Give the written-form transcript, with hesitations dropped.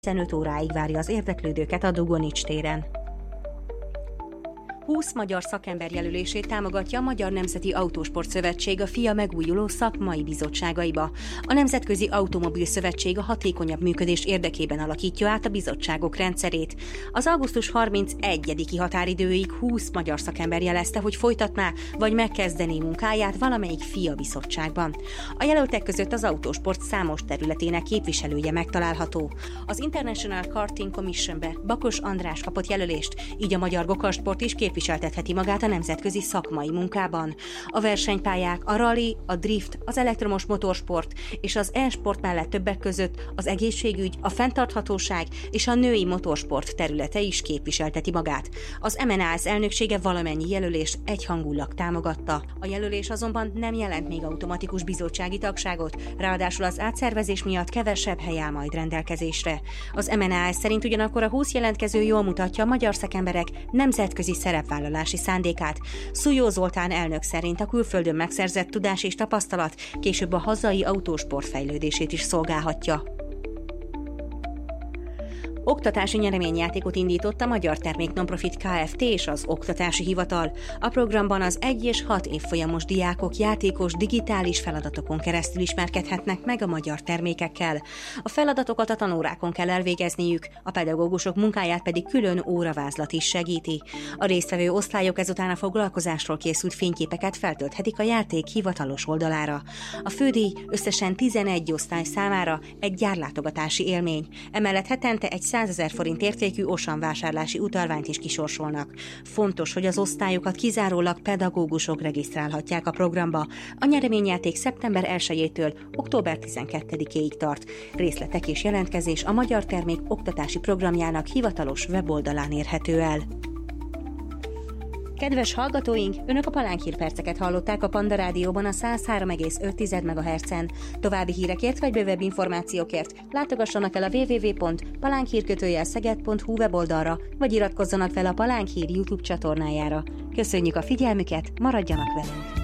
15 óráig várja az érdeklődőket a Dugonics téren. 20 magyar szakember jelölését támogatja a Magyar Nemzeti Autósport Szövetség a FIA megújuló szakmai bizottságaiba. A Nemzetközi Automobil Szövetség a hatékonyabb működés érdekében alakítja át a bizottságok rendszerét. Az augusztus 31-i határidőig 20 magyar szakember jelezte, hogy folytatná vagy megkezdené munkáját valamelyik FIA bizottságban. A jelöltek között az autósport számos területének képviselője megtalálható. Az International Karting Commissionbe Bakos András kapott jelölést, így a magyar gokartsport is képviseltetheti magát a nemzetközi szakmai munkában. A versenypályák, a rally, a drift, az elektromos motorsport és az e-sport mellett többek között az egészségügy, a fenntarthatóság és a női motorsport területe is képviselteti magát. Az MNAS elnöksége valamennyi jelölést egyhangulag támogatta. A jelölés azonban nem jelent még automatikus bizottsági tagságot, ráadásul az átszervezés miatt kevesebb hely áll majd rendelkezésre. Az MNAS szerint ugyanakkor a 20 jelentkező jól mutatja a magyar szakemberek nemzetközi szerepvállalási szándékát. Szújó Zoltán elnök szerint a külföldön megszerzett tudás és tapasztalat később a hazai autósport fejlődését is szolgálhatja. Oktatási nyereményjátékot indított a Magyar Termék Nonprofit Kft. És az Oktatási Hivatal. A programban az 1 és 6 évfolyamos diákok játékos digitális feladatokon keresztül ismerkedhetnek meg a magyar termékekkel. A feladatokat a tanórákon kell elvégezniük, a pedagógusok munkáját pedig külön óravázlat is segíti. A résztvevő osztályok ezután a foglalkozásról készült fényképeket feltölthetik a játék hivatalos oldalára. A fődíj összesen 11 osztály számára egy gyárlátogatási élmény. Emellett hetente egy 100 000 forint értékű Osan vásárlási utalványt is kisorsolnak. Fontos, hogy az osztályokat kizárólag pedagógusok regisztrálhatják a programba. A nyereményjáték szeptember 1-től október 12-ig tart. Részletek és jelentkezés a Magyar Termék oktatási programjának hivatalos weboldalán érhető el. Kedves hallgatóink, Önök a Palánk hírperceket hallották a Panda Rádióban a 103,5 MHz-en. További hírekért vagy bővebb információkért látogassanak el a www.palánkhír-szeged.hu weboldalra, vagy iratkozzanak fel a Palánk Hír YouTube csatornájára. Köszönjük a figyelmüket, maradjanak velünk!